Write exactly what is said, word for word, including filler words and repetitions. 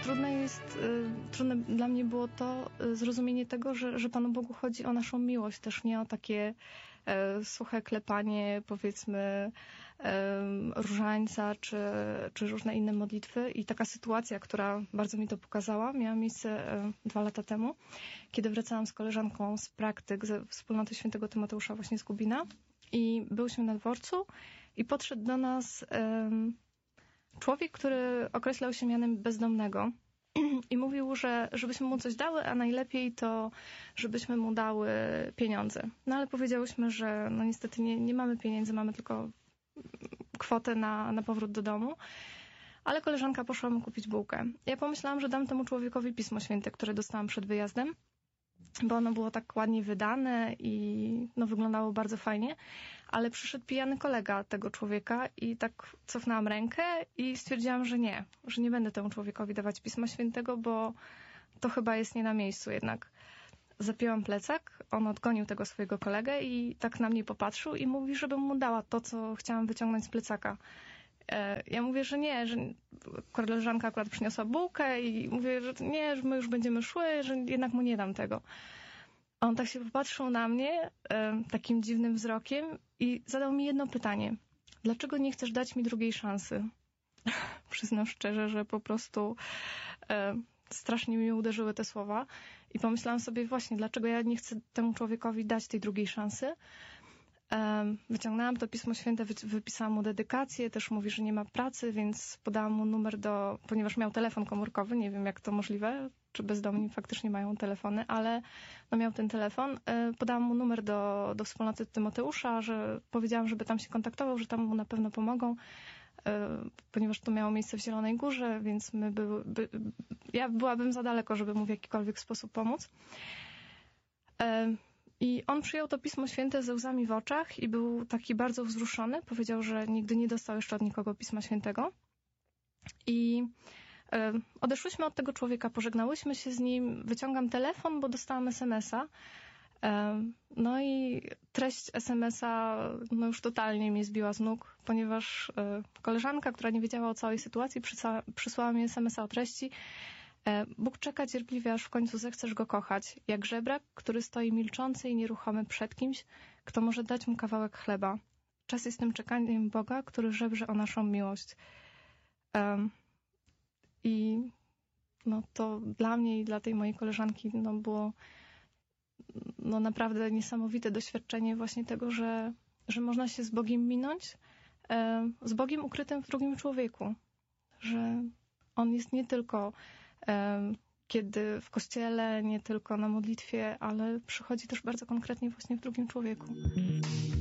trudne jest, trudne dla mnie było to zrozumienie tego, że, że Panu Bogu chodzi o naszą miłość, też nie o takie e, suche klepanie, powiedzmy, e, różańca, czy, czy różne inne modlitwy. I taka sytuacja, która bardzo mi to pokazała, miała miejsce e, dwa lata temu, kiedy wracałam z koleżanką z praktyk ze wspólnoty świętego Tymoteusza właśnie z Gubina i byłyśmy na dworcu i podszedł do nas e, człowiek, który określał się mianem bezdomnego i mówił, że żebyśmy mu coś dały, a najlepiej to, żebyśmy mu dały pieniądze. No ale powiedziałyśmy, że no niestety nie, nie mamy pieniędzy, mamy tylko kwotę na, na powrót do domu. Ale koleżanka poszła mu kupić bułkę. Ja pomyślałam, że dam temu człowiekowi Pismo Święte, które dostałam przed wyjazdem, bo ono było tak ładnie wydane i no, wyglądało bardzo fajnie, ale przyszedł pijany kolega tego człowieka i tak cofnęłam rękę i stwierdziłam, że nie, że nie będę temu człowiekowi dawać Pisma Świętego, bo to chyba jest nie na miejscu jednak. Zapięłam plecak, on odgonił tego swojego kolegę i tak na mnie popatrzył i mówi, żebym mu dała to, co chciałam wyciągnąć z plecaka. Ja mówię, że nie, że koleżanka akurat przyniosła bułkę i mówię, że nie, że my już będziemy szły, że jednak mu nie dam tego. A on tak się popatrzył na mnie e, takim dziwnym wzrokiem i zadał mi jedno pytanie. Dlaczego nie chcesz dać mi drugiej szansy? Przyznam szczerze, że po prostu e, strasznie mi uderzyły te słowa i pomyślałam sobie właśnie, dlaczego ja nie chcę temu człowiekowi dać tej drugiej szansy. Wyciągnęłam to Pismo Święte, wypisałam mu dedykację, też mówi, że nie ma pracy, więc podałam mu numer do, ponieważ miał telefon komórkowy, nie wiem jak to możliwe, czy bezdomni faktycznie mają telefony, ale no miał ten telefon. Podałam mu numer do, do wspólnoty Tymoteusza, że powiedziałam, żeby tam się kontaktował, że tam mu na pewno pomogą, ponieważ to miało miejsce w Zielonej Górze, więc my były, by, ja byłabym za daleko, żeby mu w jakikolwiek sposób pomóc. I on przyjął to Pismo Święte ze łzami w oczach i był taki bardzo wzruszony. Powiedział, że nigdy nie dostał jeszcze od nikogo Pisma Świętego. I e, odeszłyśmy od tego człowieka, pożegnałyśmy się z nim, wyciągam telefon, bo dostałam es em es a. E, no i treść es em es a no już totalnie mnie zbiła z nóg, ponieważ e, koleżanka, która nie wiedziała o całej sytuacji, przysła, przysłała mi es em es a o treści. Bóg czeka cierpliwie, aż w końcu zechcesz go kochać, jak żebrak, który stoi milczący i nieruchomy przed kimś, kto może dać mu kawałek chleba. Czas jest tym czekaniem Boga, który żebrze o naszą miłość. Um, I no to dla mnie i dla tej mojej koleżanki no było no naprawdę niesamowite doświadczenie właśnie tego, że, że można się z Bogiem minąć, um, z Bogiem ukrytym w drugim człowieku. Że On jest nie tylko kiedy w kościele, nie tylko na modlitwie, ale przychodzi też bardzo konkretnie właśnie w drugim człowieku.